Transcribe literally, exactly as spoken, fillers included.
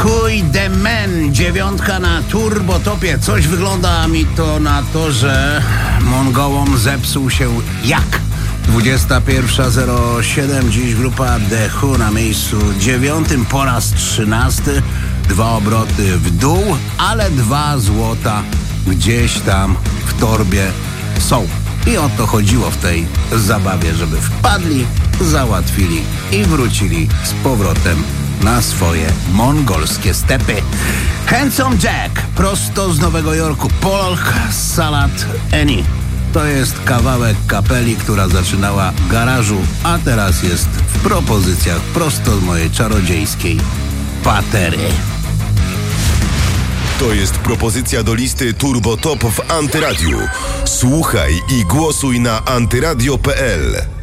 Kujde men, dziewiątka na turbotopie. Coś wygląda mi to na to, że Mongołom zepsuł się jak. dwudziesta pierwsza zero siedem, dziś grupa The Who na miejscu dziewiątym po raz trzynasty. Dwa obroty w dół, ale dwa złota gdzieś tam w torbie są. I o to chodziło w tej zabawie, żeby wpadli, załatwili i wrócili z powrotem na swoje mongolskie stepy. Handsome Jack, prosto z Nowego Jorku. Polk Salad Annie. To jest kawałek kapeli, która zaczynała w garażu, a teraz jest w propozycjach prosto z mojej czarodziejskiej patery. To jest propozycja do listy Turbo Top w Antyradiu. Słuchaj i głosuj na antyradio kropka pe el.